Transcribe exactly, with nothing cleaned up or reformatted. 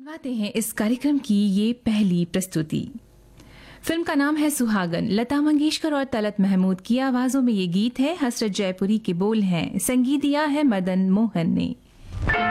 सुनवाते हैं इस कार्यक्रम की ये पहली प्रस्तुति। फिल्म का नाम है सुहागन। लता मंगेशकर और तलत महमूद की आवाजों में ये गीत है। हसरत जयपुरी के बोल हैं, संगीत दिया है मदन मोहन ने।